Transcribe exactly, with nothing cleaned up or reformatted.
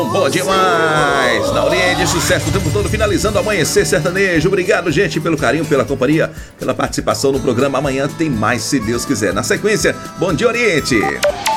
Bom demais! Na Oriente, sucesso o tempo todo, finalizando o Amanhecer Sertanejo. Obrigado, gente, pelo carinho, pela companhia, pela participação no programa. Amanhã tem mais, se Deus quiser. Na sequência, Bom Dia Oriente!